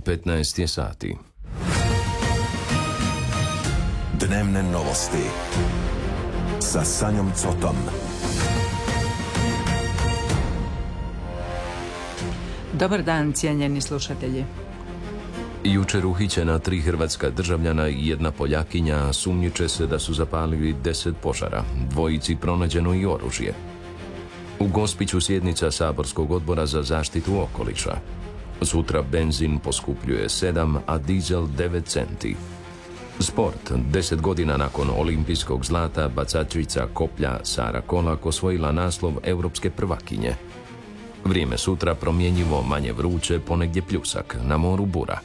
15 je sati. Dnevne novosti sa Sanjom Cotom. Dobar dan, cijenjeni slušatelji. Jučer uhićena 3 hrvatska državljana i 1 Poljakinja, sumnjiče se da su zapalili 10 požara. Dvojici pronađeno i oružje. U Gospiću sjednica saborskog odbora za zaštitu okoliša. Sutra benzin poskupljuje 7, a dizel 9 centi. Sport. 10 godina nakon olimpijskog zlata, bacačica koplja Sara Kolak osvojila naslov europske prvakinje. Vrijeme sutra promjenjivo, manje vruće, ponegdje pljusak, na moru bura.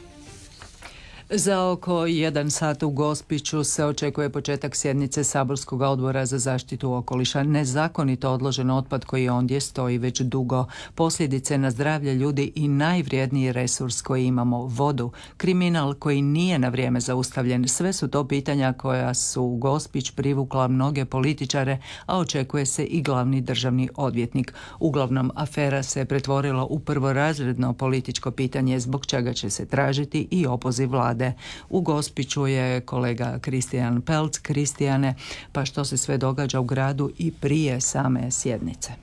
Za oko 1 sat u Gospiću se očekuje početak sjednice saborskog odbora za zaštitu okoliša. Nezakonito odložen otpad koji ondje stoji već dugo. Posljedice na zdravlje ljudi i najvrijedniji resurs koji imamo, vodu. Kriminal koji nije na vrijeme zaustavljen. Sve su to pitanja koja su u Gospić privukla mnoge političare, a očekuje se i glavni državni odvjetnik. Uglavnom, afera se pretvorila u prvorazredno političko pitanje zbog čega će se tražiti i opoziv vlade. U Gospiću je kolega Kristijan Pelc. Kristijane, pa što se sve događa u gradu i prije same sjednice?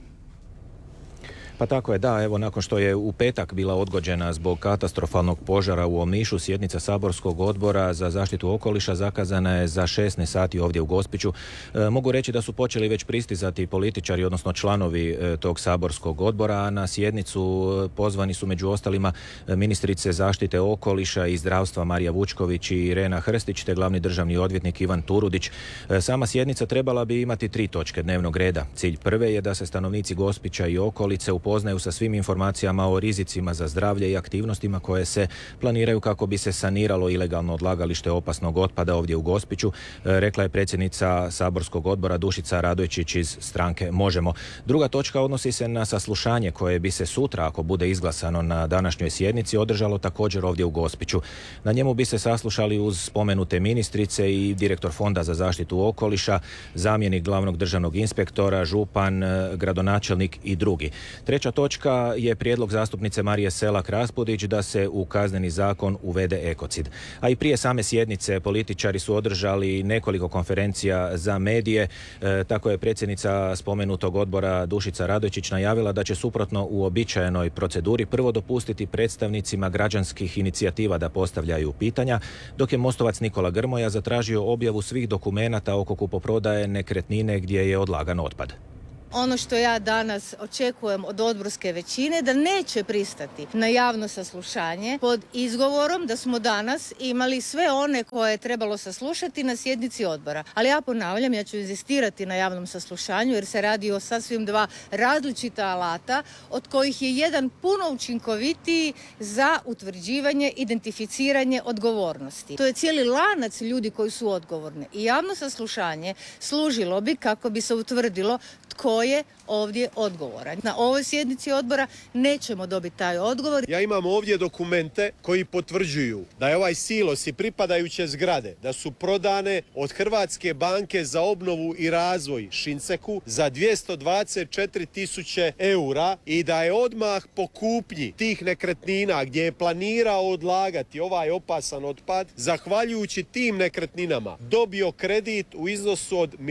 Pa tako je, da, evo nakon što je u petak bila odgođena zbog katastrofalnog požara u Omišu, sjednica saborskog odbora za zaštitu okoliša zakazana je za 16 sati ovdje u Gospiću. Mogu reći da su počeli već pristizati političari, odnosno članovi tog saborskog odbora, a na sjednicu pozvani su među ostalima ministrice zaštite okoliša i zdravstva Marija Vučković i Irena Hrstić, te glavni državni odvjetnik Ivan Turudić. Sama sjednica trebala bi imati 3 točke dnevnog reda. Cilj prve je da se stanovnici Gospića i okolice upoznaju sa svim informacijama o rizicima za zdravlje i aktivnostima koje se planiraju kako bi se saniralo ilegalno odlagalište opasnog otpada ovdje u Gospiću, rekla je predsjednica saborskog odbora Dušica Radojčić iz stranke Možemo. Druga točka odnosi se na saslušanje koje bi se sutra, ako bude izglasano na današnjoj sjednici, održalo također ovdje u Gospiću. Na njemu bi se saslušali uz spomenute ministrice i direktor Fonda za zaštitu okoliša, zamjenik glavnog državnog inspektora, župan, gradonačelnik i drugi. Treća točka je prijedlog zastupnice Marije Selak Raspudić da se u Kazneni zakon uvede ekocid. A i prije same sjednice političari su održali nekoliko konferencija za medije. Tako je predsjednica spomenutog odbora Dušica Radojčić najavila da će suprotno uobičajenoj proceduri prvo dopustiti predstavnicima građanskih inicijativa da postavljaju pitanja, dok je mostovac Nikola Grmoja zatražio objavu svih dokumenata oko kupoprodaje nekretnine gdje je odlagan otpad. Ono što ja danas očekujem od odborske većine da neće pristati na javno saslušanje pod izgovorom da smo danas imali sve one koje je trebalo saslušati na sjednici odbora. Ali ja ponavljam, ja ću inzistirati na javnom saslušanju jer se radi o sasvim 2 različita alata od kojih je jedan puno učinkovitiji za utvrđivanje, identificiranje odgovornosti. To je cijeli lanac ljudi koji su odgovorni i javno saslušanje služilo bi kako bi se utvrdilo tko je ovdje odgovoran. Na ovoj sjednici odbora nećemo dobiti taj odgovor. Ja imam ovdje dokumente koji potvrđuju da je ovaj silos i pripadajuće zgrade da su prodane od Hrvatske banke za obnovu i razvoj Šinceku za 224.000 eura i da je odmah po kupnji tih nekretnina gdje je planirao odlagati ovaj opasan otpad, zahvaljujući tim nekretninama dobio kredit u iznosu od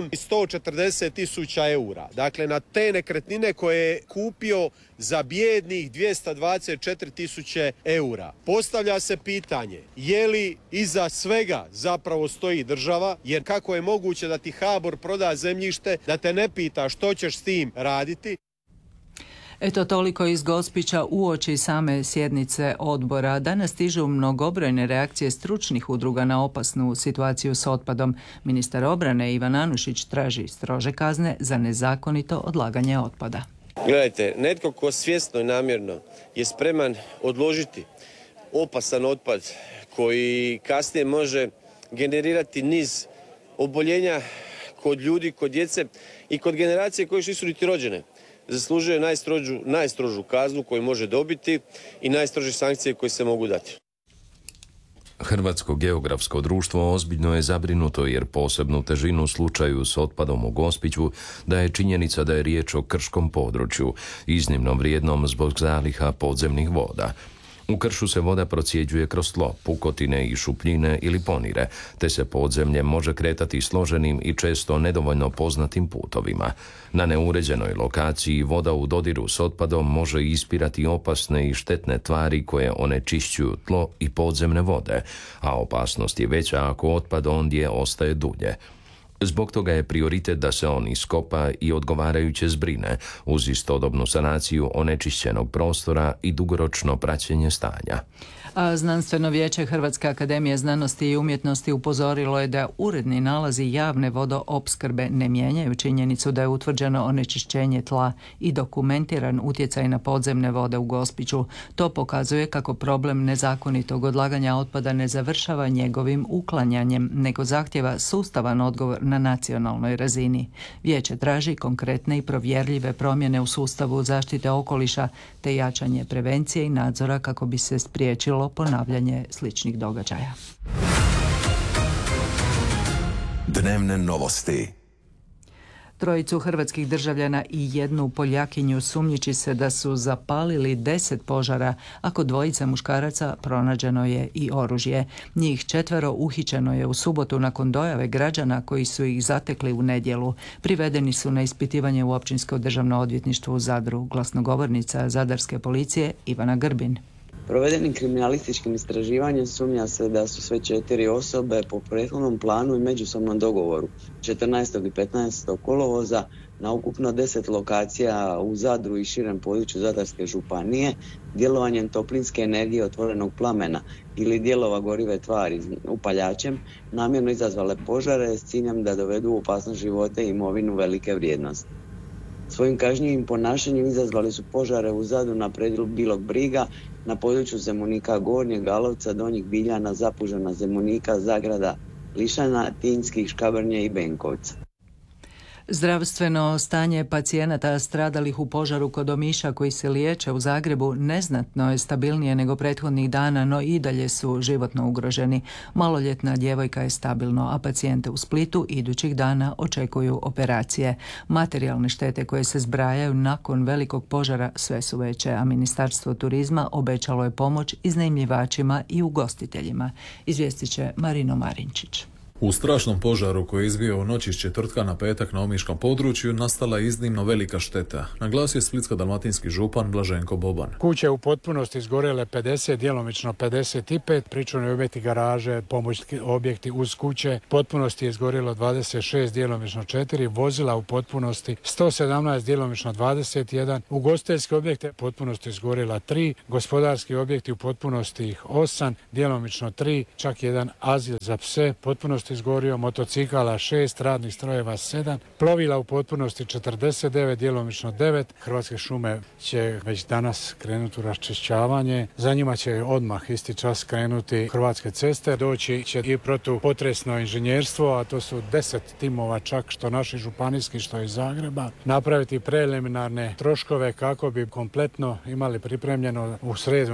1.140.000 eura. Dakle, na te nekretnine koje je kupio za bijednih 224.000 eura. Postavlja se pitanje, je li iza svega zapravo stoji država, jer kako je moguće da ti HBOR proda zemljište, da te ne pita što ćeš s tim raditi? Eto toliko iz Gospića uoči same sjednice odbora. Danas stižu mnogobrojne reakcije stručnih udruga na opasnu situaciju s otpadom. Ministar obrane Ivan Anušić traži strože kazne za nezakonito odlaganje otpada. Gledajte, netko ko svjesno i namjerno je spreman odložiti opasan otpad koji kasnije može generirati niz oboljenja kod ljudi, kod djece i kod generacije koje još nisu niti rođene, zaslužuje najstrožu kaznu koju može dobiti i najstrože sankcije koje se mogu dati. Hrvatsko geografsko društvo ozbiljno je zabrinuto jer posebnu težinu u slučaju s otpadom u Gospiću daje činjenica da je riječ o krškom području, iznimno vrijednom zbog zaliha podzemnih voda. U kršu se voda procjeđuje kroz tlo, pukotine i šupljine ili ponire, te se podzemlje može kretati složenim i često nedovoljno poznatim putovima. Na neuređenoj lokaciji voda u dodiru s otpadom može ispirati opasne i štetne tvari koje onečišćuju tlo i podzemne vode, a opasnost je veća ako otpad ondje ostaje dulje. Zbog toga je prioritet da se on iskopa i odgovarajuće zbrine, uz istodobnu sanaciju onečišćenog prostora i dugoročno praćenje stanja. A Znanstveno vijeće Hrvatske akademije znanosti i umjetnosti upozorilo je da uredni nalazi javne vodoopskrbe ne mijenjaju činjenicu da je utvrđeno onečišćenje tla i dokumentiran utjecaj na podzemne vode u Gospiću. To pokazuje kako problem nezakonitog odlaganja otpada ne završava njegovim uklanjanjem, nego zahtjeva sustavan odgovor na nacionalnoj razini. Vijeće traži konkretne i provjerljive promjene u sustavu zaštite okoliša te jačanje prevencije i nadzora kako bi se spriječilo ponavljanje sličnih događaja. Dnevne novosti. Trojicu hrvatskih državljana i jednu Poljakinju sumnjiči se da su zapalili 10 požara, a kod dvojice muškaraca pronađeno je i oružje. Njih 4 uhićeno je u subotu nakon dojave građana koji su ih zatekli u nedjelu. Privedeni su na ispitivanje u Općinsko državno odvjetništvo u Zadru. Glasnogovornica Zadarske policije Ivana Grbin. Provedenim kriminalističkim istraživanjem sumnja se da su sve 4 osobe po prethodnom planu i međusobnom dogovoru 14. i 15. kolovoza na ukupno 10 lokacija u Zadru i širem području Zadarske županije djelovanjem toplinske energije otvorenog plamena ili dijelova gorive tvari upaljačem namjerno izazvale požare s ciljem da dovedu u opasnost živote i imovinu velike vrijednosti. Svojim kažnjivim ponašanjem izazvali su požare u Zadru na predjelu Bilog Briga, na području Zemunika Gornjeg, Galovca, Donjih Biljana, Zapužana, Zemunika, Zagrada, Lišana, Tinjskih, Škabrnje i Benkovca. Zdravstveno stanje pacijenata stradalih u požaru kod Omiša koji se liječe u Zagrebu neznatno je stabilnije nego prethodnih dana, no i dalje su životno ugroženi. Maloljetna djevojka je stabilno, a pacijente u Splitu idućih dana očekuju operacije. Materijalne štete koje se zbrajaju nakon velikog požara sve su veće, a Ministarstvo turizma obećalo je pomoć iznajmljivačima i ugostiteljima. Izvijestit će Marino Marinčić. U strašnom požaru koji je izbio u noći s četvrtka na petak na omiškom području nastala je iznimno velika šteta, naglasio je splitsko-dalmatinski župan Blaženko Boban. Kuće u potpunosti izgorjele 50, djelomično 55, pričuvni objekti, garaže, pomoćni objekti uz kuće. Potpunosti je izgorjelo 26, djelomično 4, vozila u potpunosti 117, djelomično 21, ugostiteljski objekte potpunosti izgorjela 3, gospodarski objekti u potpunosti 8, djelomično 3, čak jedan azil za pse potpunosti izgorio, motocikala 6, radnih strojeva 7, plovila u potpunosti 49, djelomično 9. Hrvatske šume će već danas krenuti u raščišćavanje. Za njima će odmah isti čas krenuti Hrvatske ceste. Doći će i protupotresno inženjerstvo, a to su 10 timova čak, što naši županijski, što iz Zagreba. Napraviti preliminarne troškove kako bi kompletno imali pripremljeno u sredu